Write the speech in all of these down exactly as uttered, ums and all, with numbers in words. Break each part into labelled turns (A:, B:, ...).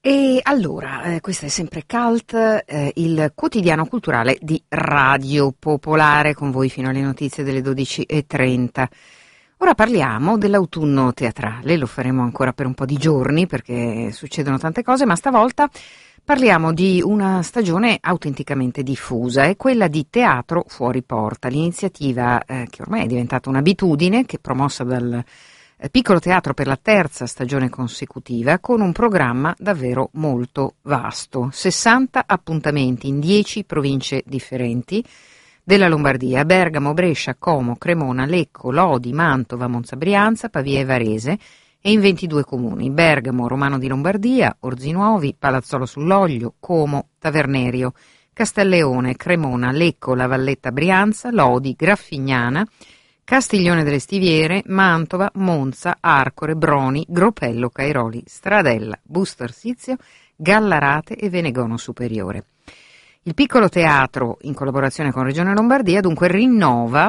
A: E allora, eh, questo è sempre Cult, eh, il quotidiano culturale di Radio Popolare, con voi fino alle notizie delle dodici e trenta. Ora parliamo dell'autunno teatrale, lo faremo ancora per un po' di giorni perché succedono tante cose, ma stavolta parliamo di una stagione autenticamente diffusa, è quella di Teatro Fuori Porta, l'iniziativa eh, che ormai è diventata un'abitudine, che è promossa dal Piccolo Teatro per la terza stagione consecutiva, con un programma davvero molto vasto, sessanta appuntamenti in dieci province differenti della Lombardia: Bergamo, Brescia, Como, Cremona, Lecco, Lodi, Mantova, Monza Brianza, Pavia e Varese, e in ventidue comuni: Bergamo, Romano di Lombardia, Orzinuovi, Palazzolo sull'Oglio, Como, Tavernerio, Castelleone, Cremona, Lecco, La Valletta Brianza, Lodi, Graffignana, Castiglione delle Stiviere, Mantova, Monza, Arcore, Broni, Gropello, Cairoli, Stradella, Busto Arsizio, Gallarate e Venegono Superiore. Il Piccolo Teatro, in collaborazione con Regione Lombardia, dunque rinnova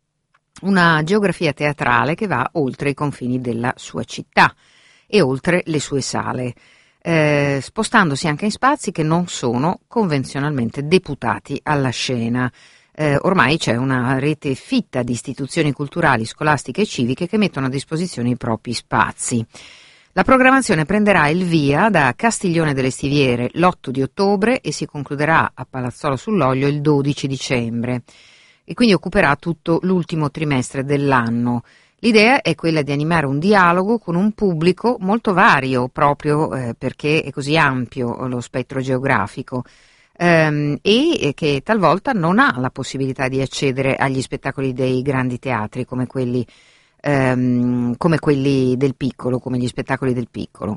A: una geografia teatrale che va oltre i confini della sua città e oltre le sue sale, eh, spostandosi anche in spazi che non sono convenzionalmente deputati alla scena. Eh, ormai c'è una rete fitta di istituzioni culturali, scolastiche e civiche che mettono a disposizione i propri spazi. La programmazione prenderà il via da Castiglione delle Stiviere l'otto di ottobre e si concluderà a Palazzolo sull'Oglio il dodici dicembre, e quindi occuperà tutto l'ultimo trimestre dell'anno. L'idea è quella di animare un dialogo con un pubblico molto vario, proprio eh, perché è così ampio lo spettro geografico, ehm, e che talvolta non ha la possibilità di accedere agli spettacoli dei grandi teatri come quelli, ehm, come quelli del piccolo, come gli spettacoli del piccolo.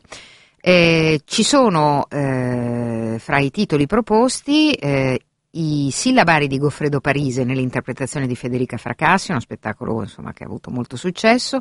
A: Eh, ci sono eh, fra i titoli proposti eh, i Sillabari di Goffredo Parise nell'interpretazione di Federica Fracassi, uno spettacolo insomma che ha avuto molto successo.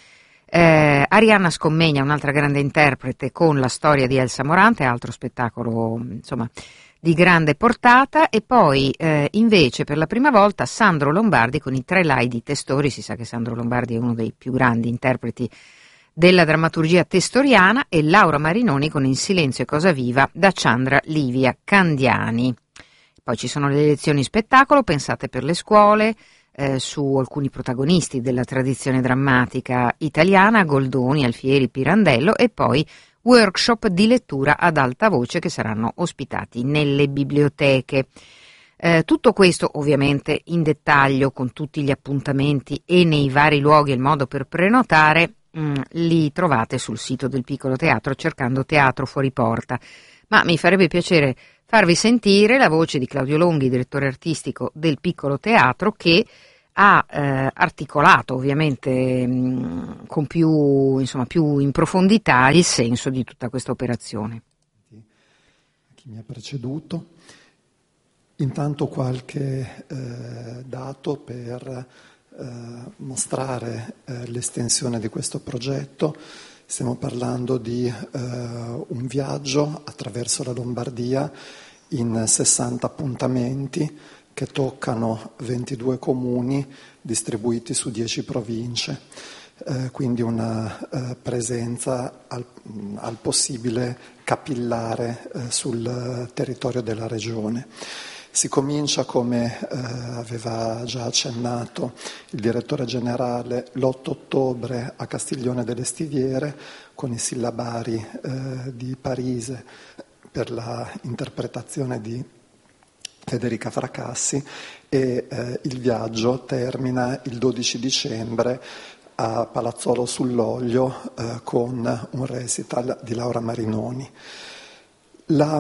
A: Eh, Arianna Scommegna, un'altra grande interprete, con La storia di Elsa Morante, altro spettacolo insomma di grande portata. E poi eh, invece per la prima volta Sandro Lombardi con i Tre Lai di Testori. Si sa che Sandro Lombardi è uno dei più grandi interpreti della drammaturgia testoriana, e Laura Marinoni con In silenzio e cosa viva da Chandra Livia Candiani. Poi ci sono le lezioni spettacolo pensate per le scuole, eh, su alcuni protagonisti della tradizione drammatica italiana, Goldoni, Alfieri, Pirandello, e poi workshop di lettura ad alta voce che saranno ospitati nelle biblioteche. Eh, tutto questo ovviamente in dettaglio, con tutti gli appuntamenti e nei vari luoghi e il modo per prenotare, mh, li trovate sul sito del Piccolo Teatro cercando Teatro Fuori Porta. Ma mi farebbe piacere farvi sentire la voce di Claudio Longhi, direttore artistico del Piccolo Teatro, che ha eh, articolato ovviamente mh, con più, insomma, più in profondità il senso di tutta questa operazione.
B: Chi mi ha preceduto. Intanto qualche eh, dato per eh, mostrare eh, l'estensione di questo progetto. Stiamo parlando di eh, un viaggio attraverso la Lombardia in sessanta appuntamenti che toccano ventidue comuni distribuiti su dieci province, eh, quindi una eh, presenza al, al possibile capillare eh, sul territorio della regione. Si comincia, come eh, aveva già accennato il direttore generale, l'otto ottobre a Castiglione delle Stiviere con i Sillabari eh, di Parise per la interpretazione di Federica Fracassi, e eh, il viaggio termina il dodici dicembre a Palazzolo sull'Oglio eh, con un recital di Laura Marinoni. La,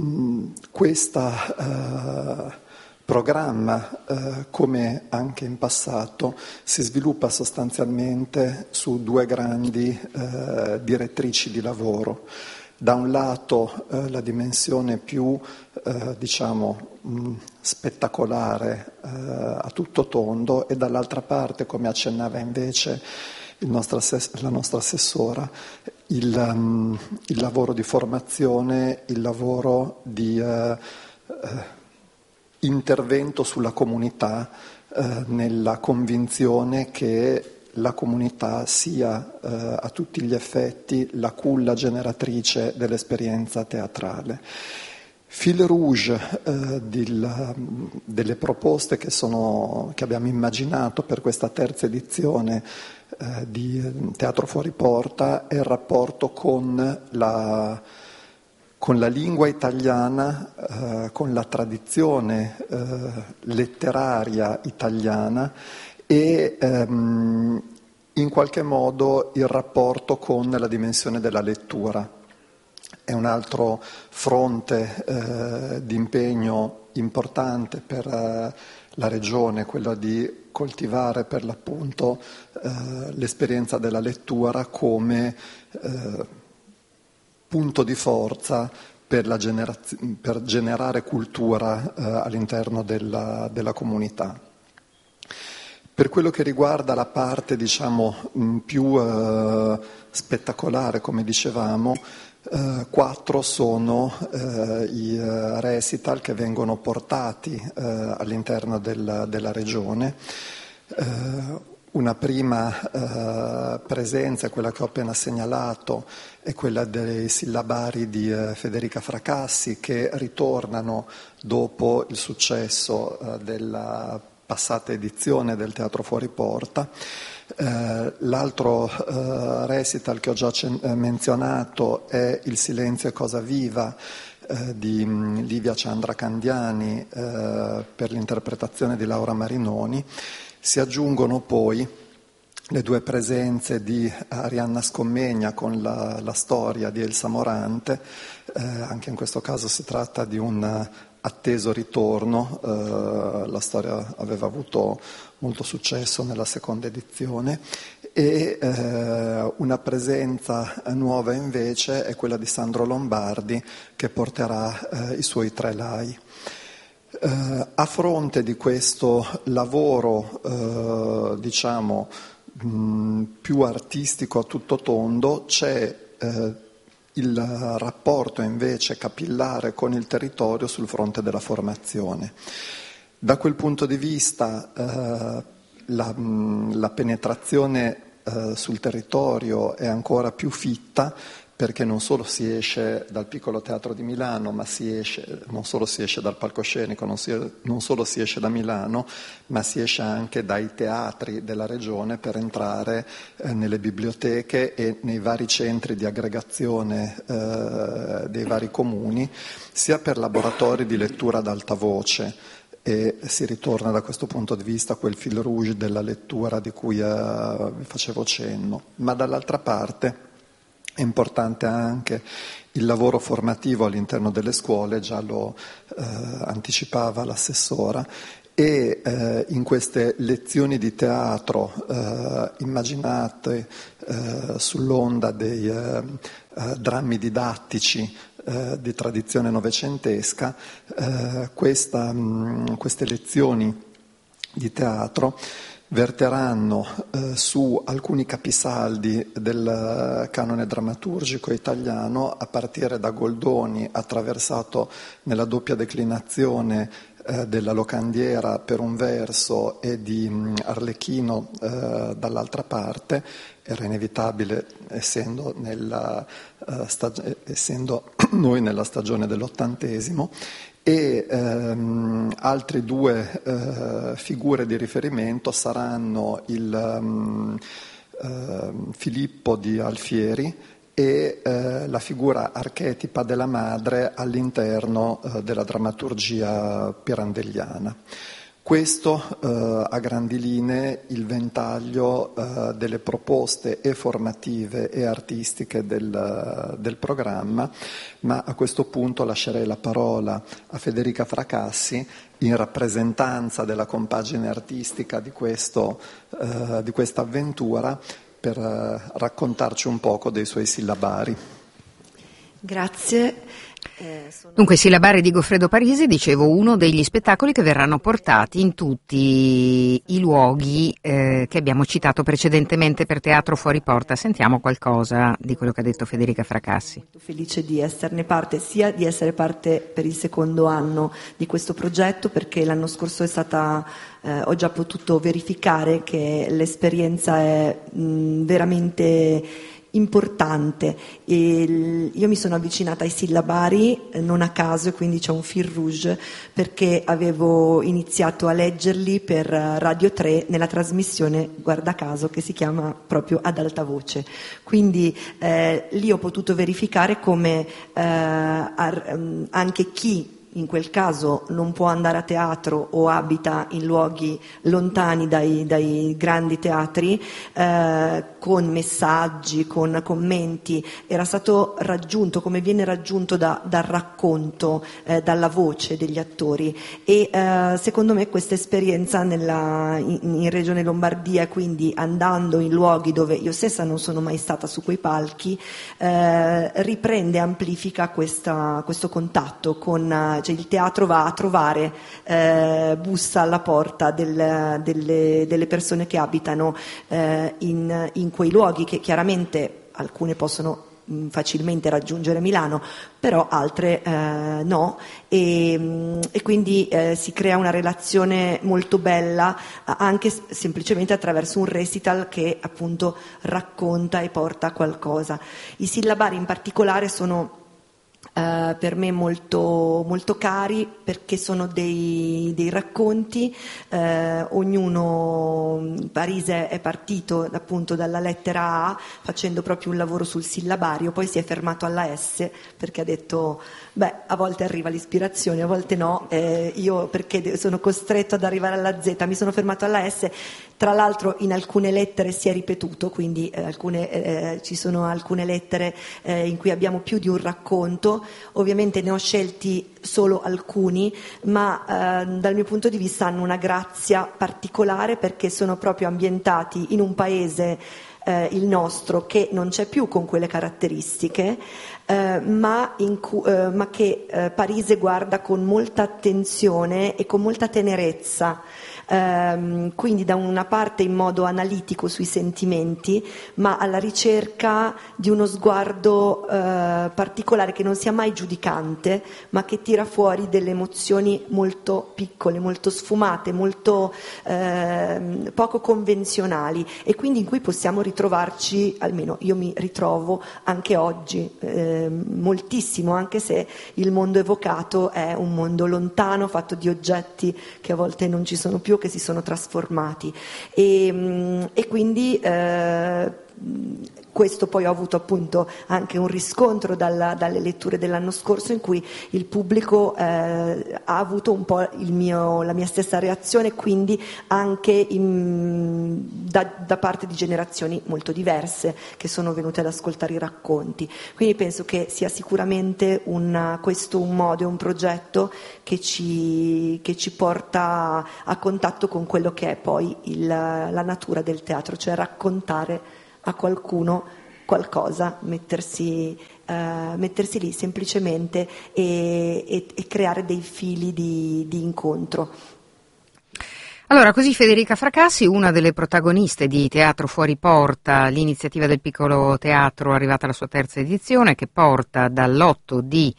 B: questa eh, programma, eh, come anche in passato, si sviluppa sostanzialmente su due grandi eh, direttrici di lavoro. Da un lato eh, la dimensione più eh, diciamo mh, spettacolare eh, a tutto tondo, e dall'altra parte, come accennava invece il nostro assess- la nostra assessora, il, um, il lavoro di formazione, il lavoro di eh, eh, intervento sulla comunità, eh, nella convinzione che la comunità sia eh, a tutti gli effetti la culla generatrice dell'esperienza teatrale. Fil rouge eh, del, delle proposte che, sono, che abbiamo immaginato per questa terza edizione eh, di Teatro Fuori Porta è il rapporto con la, con la lingua italiana, eh, con la tradizione eh, letteraria italiana e ehm, in qualche modo il rapporto con la dimensione della lettura. È un altro fronte eh, di impegno importante per eh, la Regione, quello di coltivare per l'appunto eh, l'esperienza della lettura come eh, punto di forza per, la generaz- per generare cultura eh, all'interno della, della comunità. Per quello che riguarda la parte, diciamo, mh, più eh, spettacolare, come dicevamo, Uh, quattro sono uh, i uh, recital che vengono portati uh, all'interno del, della regione. Uh, una prima uh, presenza, quella che ho appena segnalato, è quella dei sillabari di uh, Federica Fracassi, che ritornano dopo il successo uh, della passata edizione del Teatro Fuori Porta. Uh, l'altro uh, recital che ho già cen- menzionato è Il silenzio è cosa viva uh, di um, Livia Chandra Candiani uh, per l'interpretazione di Laura Marinoni. Si aggiungono poi le due presenze di Arianna Scommegna con la, la storia di Elsa Morante, uh, anche in questo caso si tratta di un atteso ritorno, uh, la storia aveva avuto molto successo nella seconda edizione e eh, una presenza nuova invece è quella di Sandro Lombardi che porterà eh, i suoi tre lai. Eh, a fronte di questo lavoro eh, diciamo mh, più artistico a tutto tondo c'è eh, il rapporto invece capillare con il territorio sul fronte della formazione. Da quel punto di vista eh, la, la penetrazione eh, sul territorio è ancora più fitta perché non solo si esce dal piccolo teatro di Milano, ma si esce, non solo si esce dal palcoscenico, non, si, non solo si esce da Milano, ma si esce anche dai teatri della regione per entrare eh, nelle biblioteche e nei vari centri di aggregazione eh, dei vari comuni, sia per laboratori di lettura ad alta voce, e si ritorna da questo punto di vista a quel fil rouge della lettura di cui eh, vi facevo cenno, ma dall'altra parte è importante anche il lavoro formativo all'interno delle scuole, già lo eh, anticipava l'assessora, e eh, in queste lezioni di teatro eh, immaginate eh, sull'onda dei eh, eh, drammi didattici eh, di tradizione novecentesca, eh, questa, mh, queste lezioni di teatro verteranno eh, su alcuni capisaldi del canone drammaturgico italiano, a partire da Goldoni, attraversato nella doppia declinazione eh, della Locandiera per un verso e di mh, Arlecchino eh, dall'altra parte. Era inevitabile, essendo, nella, uh, stag- essendo noi nella stagione dell'ottantesimo, e ehm, altre due eh, figure di riferimento saranno il um, eh, Filippo di Alfieri e eh, la figura archetipa della madre all'interno eh, della drammaturgia pirandelliana. Questo eh, a grandi linee il ventaglio eh, delle proposte e formative e artistiche del, del programma, ma a questo punto lascerei la parola a Federica Fracassi in rappresentanza della compagine artistica di, questo, eh, di questa avventura per eh, raccontarci un poco dei suoi sillabari.
C: Grazie. Eh, sono...
A: Dunque, Sillabari di Goffredo Parisi, dicevo, uno degli spettacoli che verranno portati in tutti i luoghi eh, che abbiamo citato precedentemente per Teatro Fuori Porta. Sentiamo qualcosa di quello che ha detto Federica Fracassi.
C: Molto felice di esserne parte, sia di essere parte per il secondo anno di questo progetto, perché l'anno scorso è stata, eh, ho già potuto verificare che l'esperienza è mh, veramente importante. E io mi sono avvicinata ai Sillabari eh, non a caso, e quindi c'è un fil rouge, perché avevo iniziato a leggerli per Radio tre nella trasmissione, guarda caso, che si chiama proprio Ad alta voce. Quindi eh, lì ho potuto verificare come eh, ar- anche chi in quel caso non può andare a teatro o abita in luoghi lontani dai, dai grandi teatri, eh, con messaggi, con commenti, era stato raggiunto come viene raggiunto da, dal racconto, eh, dalla voce degli attori. E eh, secondo me questa esperienza nella, in, in Regione Lombardia, quindi andando in luoghi dove io stessa non sono mai stata su quei palchi, eh, riprende e amplifica questa, questo contatto con, cioè il teatro va a trovare, eh, bussa alla porta del, delle, delle persone che abitano eh, in, in quei luoghi, che chiaramente alcune possono mh, facilmente raggiungere Milano, però altre eh, no, e, mh, e quindi eh, si crea una relazione molto bella, anche semplicemente attraverso un recital che appunto racconta e porta a qualcosa. I Sillabari in particolare sono Uh, per me molto, molto cari, perché sono dei, dei racconti, uh, ognuno, Parise è partito appunto dalla lettera A facendo proprio un lavoro sul sillabario, poi si è fermato alla S perché ha detto beh, a volte arriva l'ispirazione, a volte no, eh, io perché sono costretto ad arrivare alla Z, mi sono fermato alla S. Tra l'altro in alcune lettere si è ripetuto, quindi eh, alcune, eh, ci sono alcune lettere eh, in cui abbiamo più di un racconto. Ovviamente ne ho scelti solo alcuni, ma eh, dal mio punto di vista hanno una grazia particolare, perché sono proprio ambientati in un paese, eh, il nostro, che non c'è più con quelle caratteristiche, eh, ma, in cu- eh, ma che eh, Parise guarda con molta attenzione e con molta tenerezza. Um, quindi da una parte in modo analitico sui sentimenti, ma alla ricerca di uno sguardo uh, particolare, che non sia mai giudicante, ma che tira fuori delle emozioni molto piccole, molto sfumate, molto uh, poco convenzionali, e quindi in cui possiamo ritrovarci, almeno io mi ritrovo anche oggi eh, moltissimo, anche se il mondo evocato è un mondo lontano, fatto di oggetti che a volte non ci sono più, che si sono trasformati, e, e quindi eh, questo poi ho avuto appunto anche un riscontro dalla, dalle letture dell'anno scorso, in cui il pubblico eh, ha avuto un po' il mio, la mia stessa reazione, quindi anche in, da, da parte di generazioni molto diverse che sono venute ad ascoltare i racconti. Quindi penso che sia sicuramente un, questo un modo, un progetto che ci, che ci porta a contatto con quello che è poi il, la natura del teatro, cioè raccontare a qualcuno qualcosa, mettersi, uh, mettersi lì semplicemente e, e, e creare dei fili di, di incontro.
A: Allora, così Federica Fracassi, una delle protagoniste di Teatro Fuori Porta, l'iniziativa del piccolo teatro arrivata alla sua terza edizione, che porta dall'otto di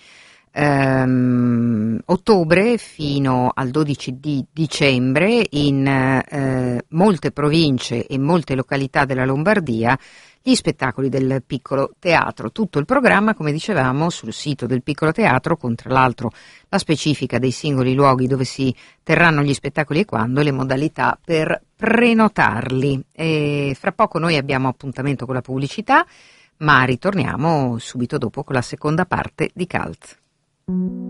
A: ehm, ottobre fino al dodici di dicembre in eh, molte province e molte località della Lombardia gli spettacoli del piccolo teatro. Tutto il programma, come dicevamo, sul sito del piccolo teatro, con tra l'altro la specifica dei singoli luoghi dove si terranno gli spettacoli e quando, le modalità per prenotarli. E fra poco noi abbiamo appuntamento con la pubblicità, ma ritorniamo subito dopo con la seconda parte di Cult.